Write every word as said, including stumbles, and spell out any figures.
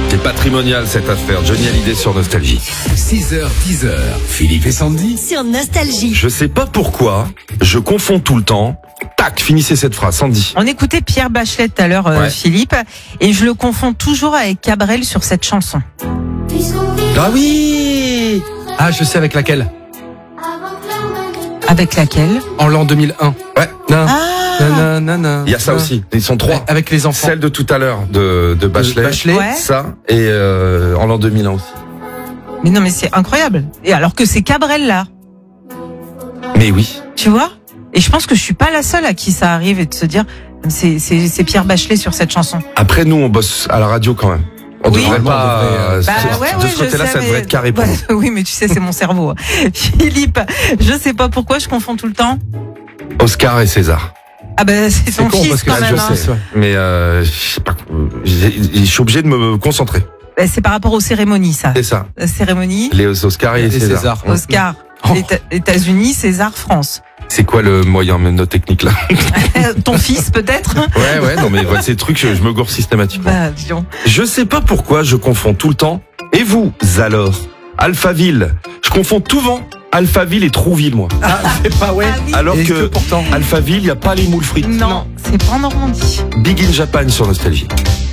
C'est patrimonial cette affaire. Johnny Hallyday sur Nostalgie. six heures, dix heures, Philippe et Sandy. Sur Nostalgie. Je sais pas pourquoi, je confonds tout le temps. Tac, finissez cette phrase, Sandy. On écoutait Pierre Bachelet tout à l'heure, euh, Ouais. Philippe, et je le confonds toujours avec Cabrel sur cette chanson. Ah oui. Ah, je sais avec laquelle. Avec laquelle? En l'an deux mille un. Ouais. Non. Ah, Non, non, non. Il y a ça aussi. Ils sont trois. Avec les enfants. Celle de tout à l'heure de, de Bachelet. Bachelet. Ouais. Ça, et euh, en l'an deux mille un aussi. mais non, mais c'est incroyable. Et alors que c'est Cabrel là, Mais oui. tu vois? Et je pense que je suis pas la seule à qui ça arrive et de se dire, c'est, c'est, c'est Pierre Bachelet sur cette chanson. Après, nous, on bosse à la radio quand même. On Oui. devrait pas... On devrait, euh, euh, Bah ce- ouais, de ouais, ce je côté-là, sais, ça mais- devrait être carré pour Ouais, nous. oui, mais tu sais, c'est mon cerveau. Philippe, je sais pas pourquoi je confonds tout le temps. Oscar et César. Ah ben, c'est son con, fils parce que quand là, même. je hein. sais. Mais euh, je sais pas, j'ai- je suis obligé de me concentrer. Ben, c'est par rapport aux cérémonies, ça. C'est ça. La cérémonie, Les Oscars et, Et César. César. Oscar, Oh. Éta- États-Unis, César, France. C'est quoi le moyen mnémotechnique là? Ton fils, peut-être? Ouais, ouais, non mais voilà, ces trucs, je, je me gourre systématiquement. Bah, disons. Je sais pas pourquoi je confonds tout le temps. Et vous, alors? Alphaville. Je confonds souvent Alphaville et Trouville, moi. Ah, c'est pas ouais. Ah oui. Alors Est-ce que, pourtant. Alphaville, il n'y a pas les moules frites. Non, c'est pas en Normandie. Big in Japan sur Nostalgie.